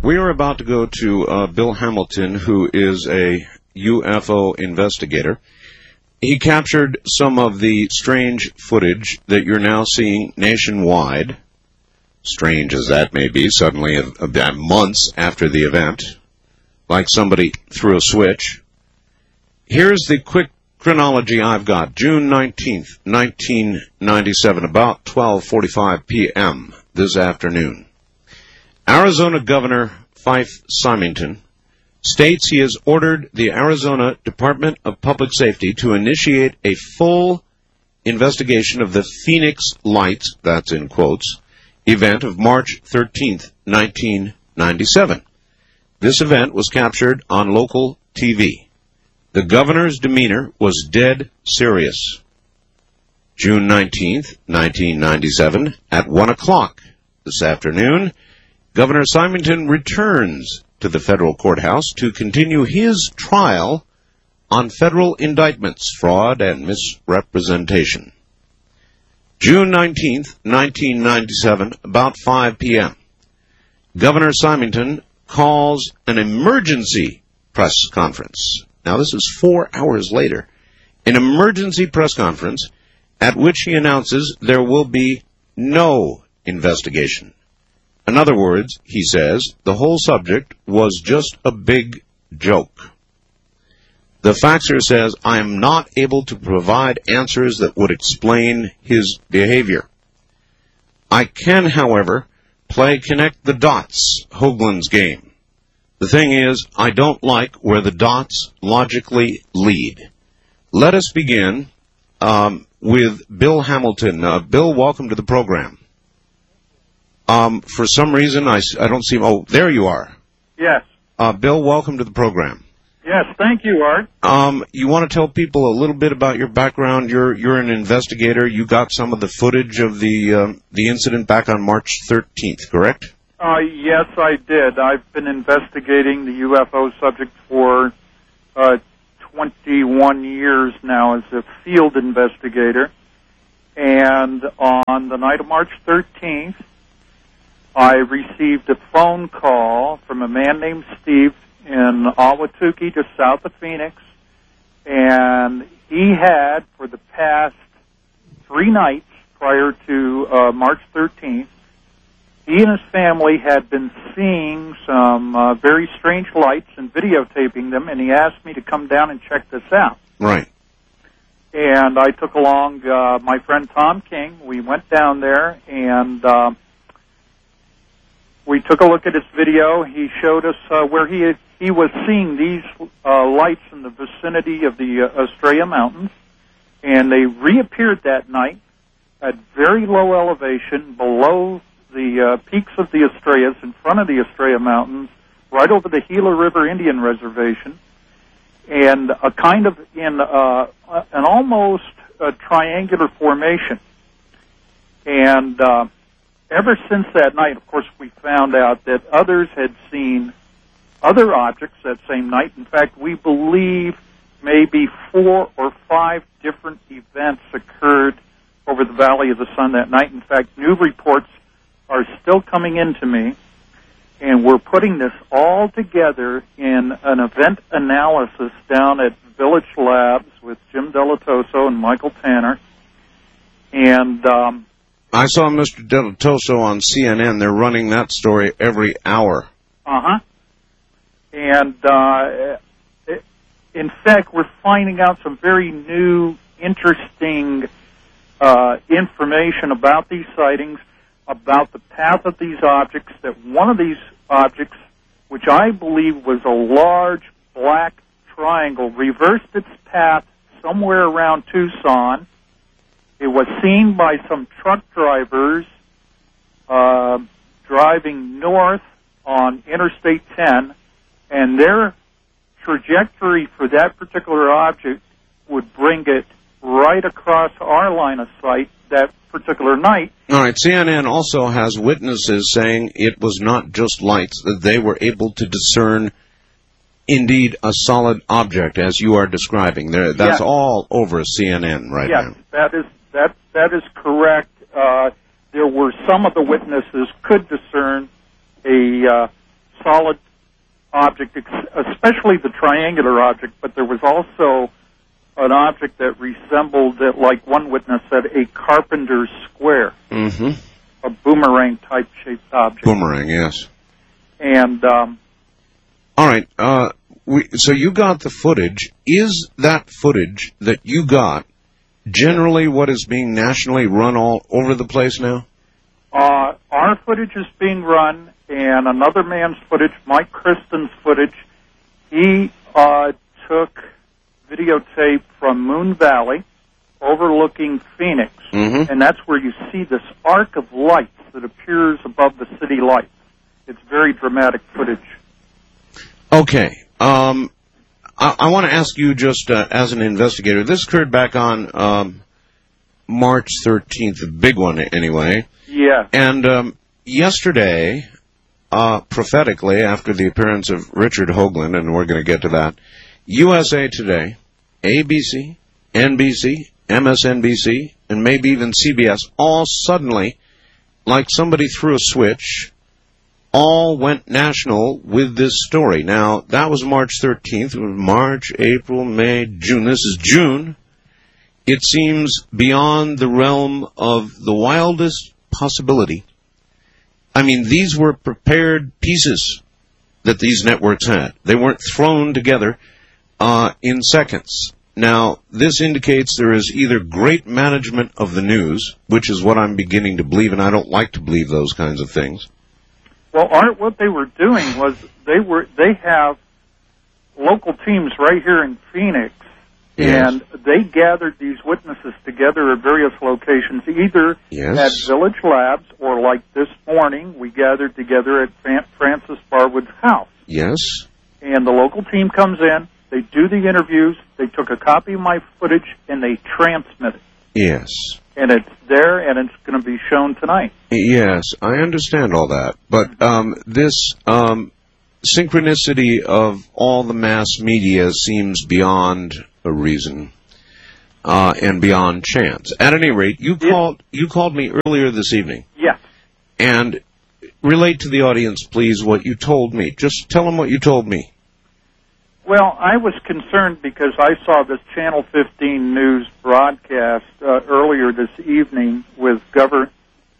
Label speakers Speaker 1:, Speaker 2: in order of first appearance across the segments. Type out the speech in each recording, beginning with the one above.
Speaker 1: We are about to go to Bill Hamilton, who is a UFO investigator. He captured some of the strange footage that you're now seeing nationwide. Strange as that may be, suddenly months after the event, like somebody threw a switch. Here's the quick chronology I've got. June 19th, 1997, about 12:45 p.m. this afternoon. Arizona Governor Fife Symington states he has ordered the Arizona Department of Public Safety to initiate a full investigation of the Phoenix Lights, that's in quotes, event of March 13th, 1997. This event was captured on local TV. The governor's demeanor was dead serious. June 19th, 1997, at 1 o'clock this afternoon, Governor Symington returns to the federal courthouse to continue his trial on federal indictments, fraud, and misrepresentation. June 19th, 1997, about 5 p.m., Governor Symington calls an emergency press conference. Now, this is 4 hours later. An emergency press conference at which he announces there will be no investigation. In other words, he says, the whole subject was just a big joke. The faxer says, I am not able to provide answers that would explain his behavior. I can, however, play connect the dots, Hoagland's game. The thing is, I don't like where the dots logically lead. Let us begin with Bill Hamilton. Bill, welcome to the program. For some reason, I don't see... Oh, there you are.
Speaker 2: Yes.
Speaker 1: Bill, welcome to the program.
Speaker 2: Yes, thank you, Art.
Speaker 1: You want to tell people a little bit about your background? You're an investigator. You got some of the footage of the incident back on March 13th, correct?
Speaker 2: Yes, I did. I've been investigating the UFO subject for 21 years now as a field investigator. And on the night of March 13th, I received a phone call from a man named Steve in Ahwatukee, just south of Phoenix, and he had, for the past 3 nights prior to March 13th, he and his family had been seeing some very strange lights and videotaping them, and he asked me to come down and check this out.
Speaker 1: Right.
Speaker 2: And I took along my friend Tom King. We went down there, and we took a look at his video. He showed us where he was seeing these lights in the vicinity of the Estrella Mountains, and they reappeared that night at very low elevation below the peaks of the Estrellas, in front of the Estrella Mountains, right over the Gila River Indian Reservation, and a kind of in an almost triangular formation. And ever since that night, of course, we found out that others had seen other objects that same night. In fact, we believe maybe 4 or 5 different events occurred over the Valley of the Sun that night. In fact, new reports are still coming into me, and we're putting this all together in an event analysis down at Village Labs with Jim Delatoso and Michael Tanner. And
Speaker 1: I saw Mr. Delatoso on CNN. They're running that story every hour.
Speaker 2: Uh-huh. And in fact, we're finding out some very new, interesting information about these sightings, about the path of these objects, that one of these objects, which I believe was a large black triangle, reversed its path somewhere around Tucson. It was seen by some truck drivers driving north on Interstate 10, and their trajectory for that particular object would bring it right across our line of sight that particular night.
Speaker 1: All right, CNN also has witnesses saying it was not just lights, that they were able to discern indeed a solid object, as you are describing. That's yes. All over CNN right
Speaker 2: now.
Speaker 1: Yes,
Speaker 2: that is correct. There were some of the witnesses could discern a solid object, especially the triangular object, but there was also an object that resembled, like one witness said, a carpenter's square, a boomerang-type shaped object.
Speaker 1: Boomerang, yes.
Speaker 2: And
Speaker 1: all right, so you got the footage. Is that footage that you got generally what is being nationally run all over the place now?
Speaker 2: Our footage is being run, and another man's footage, Mike Kristen's footage, he took videotape from Moon Valley overlooking Phoenix, and that's where you see this arc of lights that appears above the city lights. It's very dramatic footage.
Speaker 1: Okay. I want to ask you just as an investigator, this occurred back on March 13th, a big one anyway.
Speaker 2: Yeah.
Speaker 1: And yesterday, prophetically, after the appearance of Richard Hoagland, and we're going to get to that, USA Today, ABC, NBC, MSNBC, and maybe even CBS, all suddenly, like somebody threw a switch, all went national with this story. Now, that was March 13th. It was March, April, May, June. This is June. It seems beyond the realm of the wildest possibility. I mean, these were prepared pieces that these networks had. They weren't thrown together in seconds. Now, this indicates there is either great management of the news, which is what I'm beginning to believe, and I don't like to believe those kinds of things.
Speaker 2: Well, Art, what they were doing was they have local teams right here in Phoenix, and they gathered these witnesses together at various locations, either at Village Labs or, like this morning, we gathered together at Francis Barwood's house.
Speaker 1: Yes.
Speaker 2: And the local team comes in, they do the interviews, they took a copy of my footage, and they transmit it.
Speaker 1: Yes.
Speaker 2: And it's there, and it's going to be shown tonight.
Speaker 1: Yes, I understand all that. But this synchronicity of all the mass media seems beyond a reason and beyond chance. At any rate, you called me earlier this evening.
Speaker 2: Yes.
Speaker 1: And relate to the audience, please, what you told me. Just tell them what you told me.
Speaker 2: Well, I was concerned because I saw this Channel 15 news broadcast earlier this evening with Governor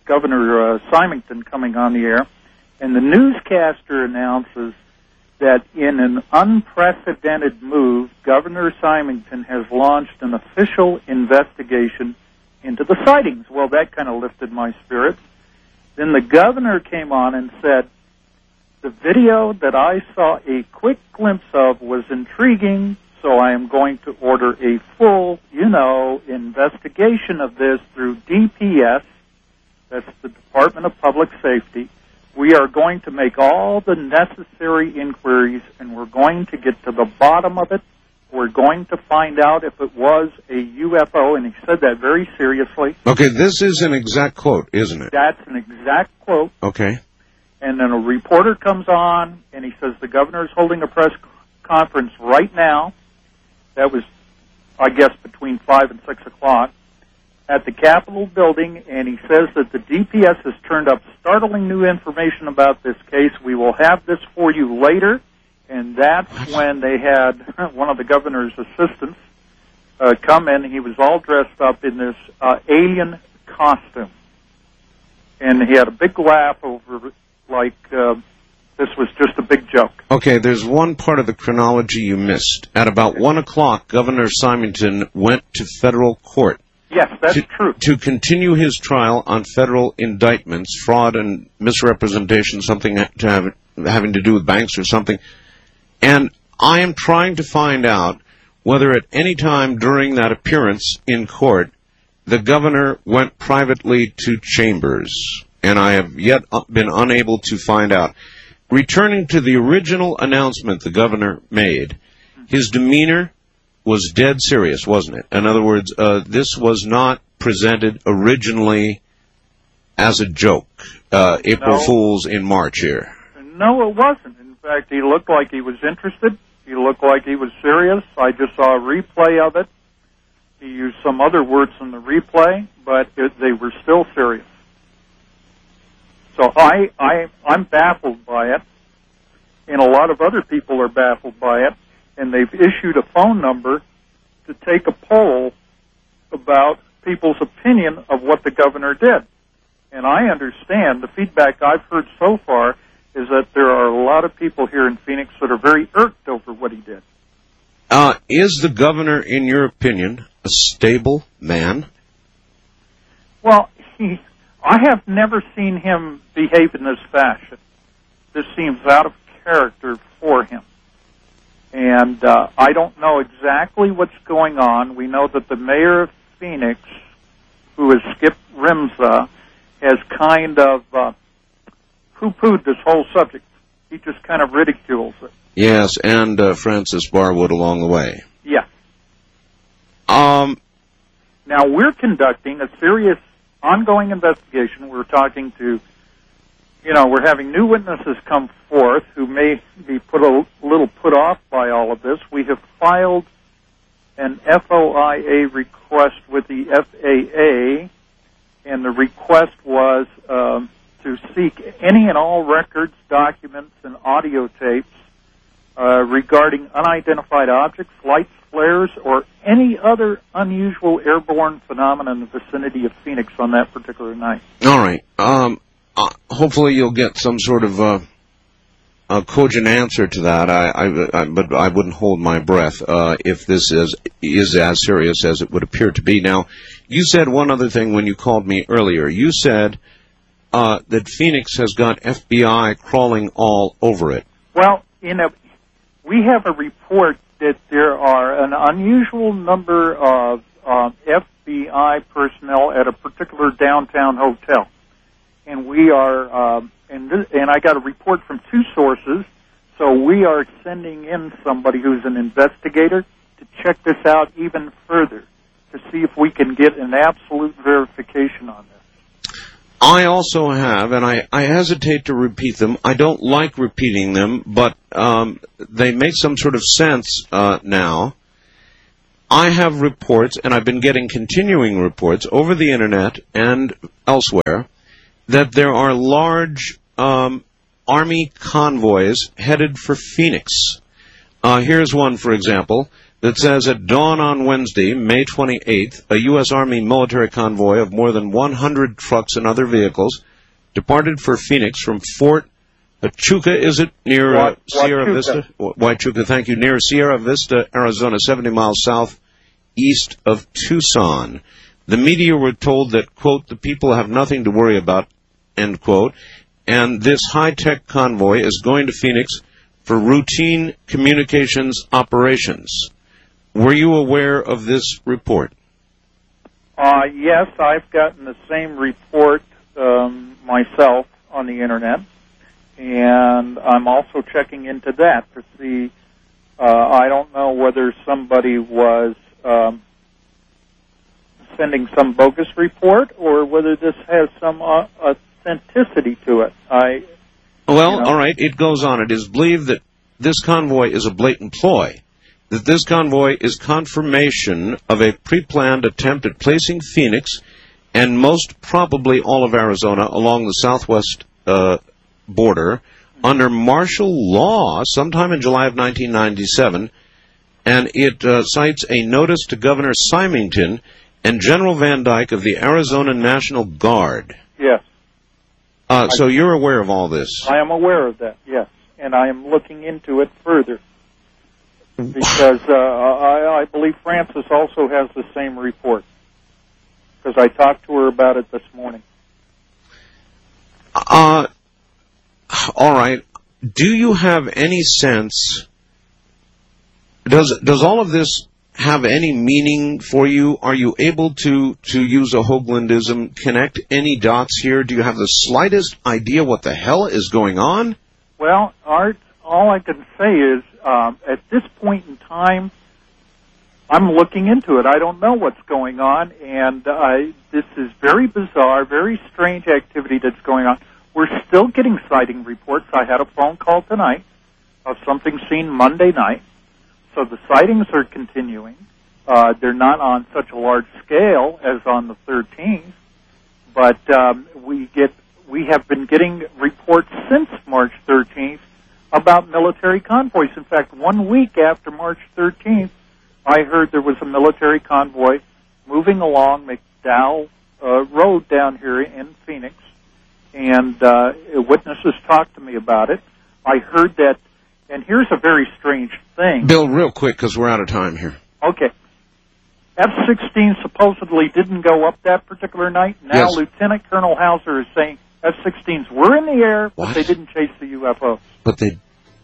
Speaker 2: Symington coming on the air, and the newscaster announces that in an unprecedented move, Governor Symington has launched an official investigation into the sightings. Well, that kind of lifted my spirits. Then the governor came on and said, the video that I saw a quick glimpse of was intriguing, so I am going to order a full, investigation of this through DPS, that's the Department of Public Safety. We are going to make all the necessary inquiries, and we're going to get to the bottom of it. We're going to find out if it was a UFO, and he said that very seriously.
Speaker 1: Okay, this is an exact quote, isn't it?
Speaker 2: That's an exact quote.
Speaker 1: Okay.
Speaker 2: And then a reporter comes on, and he says the governor is holding a press conference right now. That was, I guess, between 5 and 6 o'clock at the Capitol building, and he says that the DPS has turned up startling new information about this case. We will have this for you later. And that's when they had one of the governor's assistants come in. He was all dressed up in this alien costume. And he had a big laugh over like this was just a big joke.
Speaker 1: Okay, there's one part of the chronology you missed. At about 1 o'clock, Governor Symington went to federal court.
Speaker 2: Yes, that's true.
Speaker 1: To continue his trial on federal indictments, fraud and misrepresentation, something having to do with banks or something. And I am trying to find out whether at any time during that appearance in court, the governor went privately to chambers. And I have yet been unable to find out. Returning to the original announcement the governor made, his demeanor was dead serious, wasn't it? In other words, this was not presented originally as a joke. April Fools in March here.
Speaker 2: No, it wasn't. In fact, he looked like he was interested. He looked like he was serious. I just saw a replay of it. He used some other words in the replay, but they were still serious. So I'm baffled by it. and a lot of other people are baffled by it, and they've issued a phone number to take a poll about people's opinion of what the governor did. And I understand the feedback I've heard so far is that there are a lot of people here in Phoenix that are very irked over what he did.
Speaker 1: Is the governor, in your opinion, a stable man?
Speaker 2: Well, I have never seen him behave in this fashion. This seems out of character for him. And I don't know exactly what's going on. We know that the mayor of Phoenix, who is Skip Rimza, has kind of poo-pooed this whole subject. He just kind of ridicules it.
Speaker 1: Yes, and Francis Barwood along the way.
Speaker 2: Yeah. Now, we're conducting a serious, ongoing investigation. We're talking to, we're having new witnesses come forth who may be a little put off by all of this. We have filed an FOIA request with the FAA, and the request was to seek any and all records, documents, and audio tapes regarding unidentified objects, lights, flares, or any other unusual airborne phenomena in the vicinity of Phoenix on that particular night.
Speaker 1: All right. Hopefully you'll get some sort of a cogent answer to that. But I wouldn't hold my breath if this is as serious as it would appear to be. Now, you said one other thing when you called me earlier. You said that Phoenix has got FBI crawling all over it.
Speaker 2: Well, we have a report that there are an unusual number of FBI personnel at a particular downtown hotel. And we are, and I got a report from two sources, so we are sending in somebody who's an investigator to check this out even further, to see if we can get an absolute verification on this.
Speaker 1: I also have, and I hesitate to repeat them. I don't like repeating them, but they make some sort of sense now. I have reports, and I've been getting continuing reports over the Internet and elsewhere, that there are large Army convoys headed for Phoenix. Here's one, for example, that says at dawn on Wednesday, May 28th, a U.S. Army military convoy of more than 100 trucks and other vehicles departed for Phoenix from Fort Huachuca, is it, near Sierra Vista? Huachuca, thank you, near Sierra Vista, Arizona, 70 miles southeast of Tucson. The media were told that, quote, the people have nothing to worry about, end quote, and this high-tech convoy is going to Phoenix for routine communications operations. Were you aware of this report?
Speaker 2: Yes, I've gotten the same report myself on the Internet, and I'm also checking into that to see, I don't know whether somebody was sending some bogus report or whether this has some authenticity to it.
Speaker 1: All right, it goes on. It is believed that this convoy is a blatant ploy, that this convoy is confirmation of a pre-planned attempt at placing Phoenix and most probably all of Arizona along the southwest border under martial law sometime in July of 1997, and it cites a notice to Governor Symington and General Van Dyke of the Arizona National Guard.
Speaker 2: Yes.
Speaker 1: So you're aware of all this?
Speaker 2: I am aware of that, yes, and I am looking into it further. Because I believe Frances also has the same report. Because I talked to her about it this morning.
Speaker 1: All right. Do you have any sense? Does all of this have any meaning for you? Are you able to use a Hoaglandism, connect any dots here? Do you have the slightest idea what the hell is going on?
Speaker 2: Well, Art, all I can say is, at this point in time, I'm looking into it. I don't know what's going on, and this is very bizarre, very strange activity that's going on. We're still getting sighting reports. I had a phone call tonight of something seen Monday night. So the sightings are continuing. They're not on such a large scale as on the 13th, but we have been getting reports since March 13th about military convoys. In fact, 1 week after March 13th, I heard there was a military convoy moving along McDowell Road down here in Phoenix, and witnesses talked to me about it. I heard that, and here's a very strange thing.
Speaker 1: Bill, real quick, because we're out of time here.
Speaker 2: Okay. F-16 supposedly didn't go up that particular night. Now
Speaker 1: Yes.
Speaker 2: Lieutenant Colonel Hauser is saying F-16s were in the air, but
Speaker 1: What?
Speaker 2: they didn't chase the UFO.
Speaker 1: But they...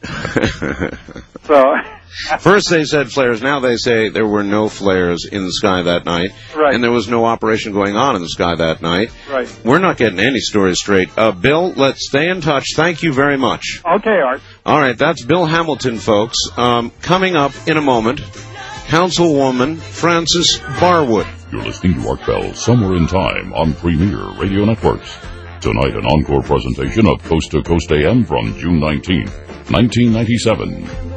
Speaker 2: So,
Speaker 1: First they said flares, now they say there were no flares in the sky that night,
Speaker 2: Right.
Speaker 1: and there was no operation going on in the sky that night.
Speaker 2: right.
Speaker 1: We're not getting any stories straight. Bill, let's stay in touch. Thank you very much.
Speaker 2: Okay, Art.
Speaker 1: All right, that's Bill Hamilton, folks. Coming up in a moment, Councilwoman Frances Barwood.
Speaker 3: You're listening to Art Bell, Somewhere in Time on Premier Radio Networks. Tonight, an encore presentation of Coast to Coast AM from June 19, 1997.